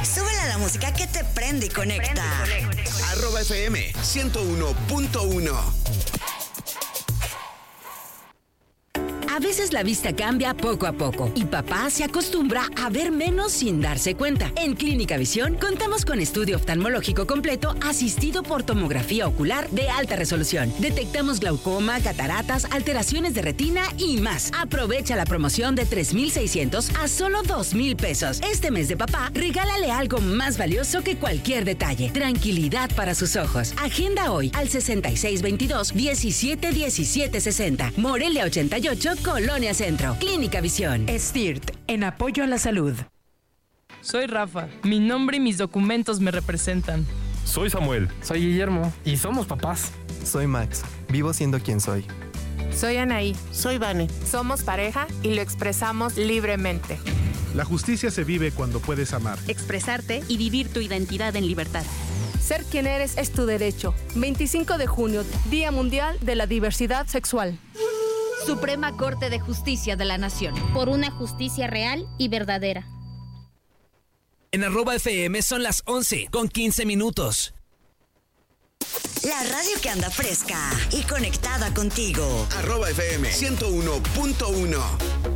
Súbele a la música que te prende y conecta. @FM 101.1. A veces la vista cambia poco a poco y papá se acostumbra a ver menos sin darse cuenta. En Clínica Visión contamos con estudio oftalmológico completo asistido por tomografía ocular de alta resolución. Detectamos glaucoma, cataratas, alteraciones de retina y más. Aprovecha la promoción de 3,600 a solo 2,000 pesos. Este mes de papá, regálale algo más valioso que cualquier detalle. Tranquilidad para sus ojos. Agenda hoy al 6622-171760. Morelia 88, Colonia Centro. Clínica Visión. STIRT, en apoyo a la salud. Soy Rafa. Mi nombre y mis documentos me representan. Soy Samuel. Soy Guillermo. Y somos papás. Soy Max. Vivo siendo quien soy. Soy Anaí. Soy Vane. Somos pareja y lo expresamos libremente. La justicia se vive cuando puedes amar, expresarte y vivir tu identidad en libertad. Ser quien eres es tu derecho. 25 de junio, Día Mundial de la Diversidad Sexual. Suprema Corte de Justicia de la Nación. Por una justicia real y verdadera. En @FM son las 11:15. La radio que anda fresca y conectada contigo. @FM 101.1.